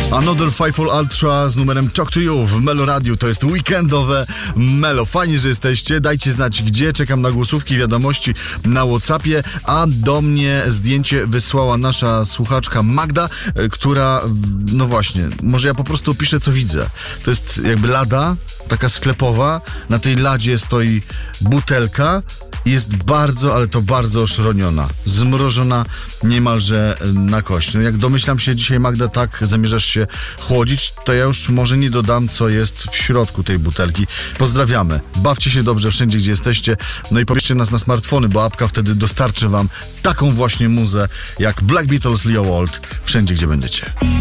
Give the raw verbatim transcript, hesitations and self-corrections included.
Another Fightful Ultra z numerem Talk to You w Melo Radio. To jest weekendowe Melo. Fajnie, że jesteście. Dajcie znać gdzie. Czekam na głosówki, wiadomości na WhatsAppie. A do mnie zdjęcie wysłała nasza słuchaczka Magda, która, no właśnie, może ja po prostu opiszę, co widzę. To jest jakby lada, taka sklepowa. Na tej ladzie stoi butelka. Jest bardzo, ale to bardzo oszroniona. Zmrożona niemalże na kość. No jak domyślam się dzisiaj, Magda, tak zamierzasz się chłodzić, to ja już może nie dodam, co jest w środku tej butelki. Pozdrawiamy. Bawcie się dobrze wszędzie, gdzie jesteście. No i pobierzcie nas na smartfony, bo apka wtedy dostarczy wam taką właśnie muzę jak Black Beatles, Leo Walt, wszędzie, gdzie będziecie.